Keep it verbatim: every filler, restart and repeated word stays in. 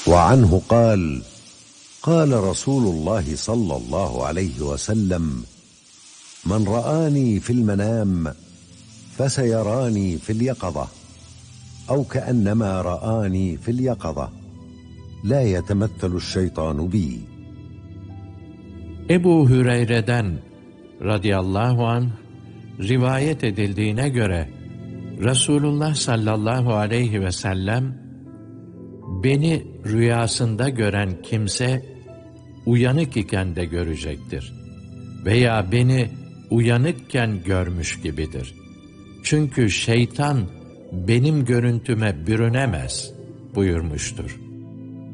وعنه قال قال رسول الله صلى الله عليه وسلم من رآني في المنام فسيراني في اليقظة أو كأنما رآني في اليقظة لا يتمثل الشيطان بي. Ebu Hüreyre'den radıyallahu anh rivayet edildiğine göre Resulullah sallallahu aleyhi ve sellem beni rüyasında gören kimse uyanık iken de görecektir veya beni uyanıkken görmüş gibidir. Çünkü şeytan benim görüntüme bürünemez buyurmuştur.